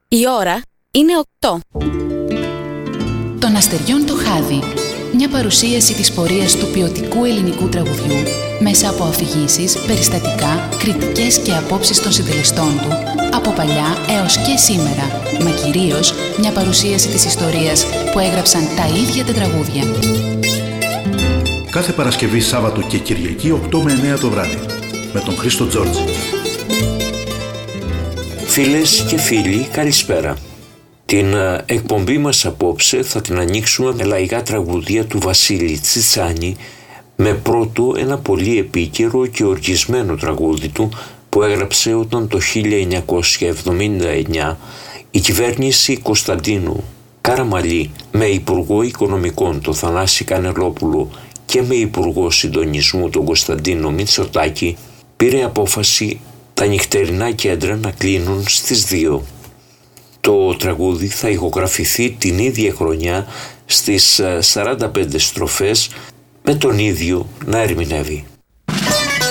Η ώρα είναι 8. Των αστεριών το χάδι. Μια παρουσίαση της πορείας του ποιοτικού ελληνικού τραγουδιού μέσα από αφηγήσεις, περιστατικά, κριτικές και απόψεις των συντελεστών του από παλιά έως και σήμερα, μα κυρίως μια παρουσίαση της ιστορίας που έγραψαν τα ίδια τα τραγούδια. Κάθε Παρασκευή, Σάββατο και Κυριακή 8 με 9 το βράδυ με τον Χρήστο Τζόρτζη. Φίλες και φίλοι, καλησπέρα. Την εκπομπή μας απόψε θα την ανοίξουμε με λαϊκά τραγούδια του Βασίλη Τσιτσάνη, με πρώτο ένα πολύ επίκαιρο και ορκισμένο τραγούδι του που έγραψε όταν το 1979 η κυβέρνηση Κωνσταντίνου Καραμαλή με Υπουργό Οικονομικών τον Θανάση Κανελόπουλο και με Υπουργό Συντονισμού τον Κωνσταντίνο Μητσοτάκη πήρε απόφαση τα νυχτερινά κέντρα να κλείνουν στις 2. Το τραγούδι θα ηχογραφηθεί την ίδια χρονιά στις 45 στροφές με τον ίδιο να ερμηνεύει.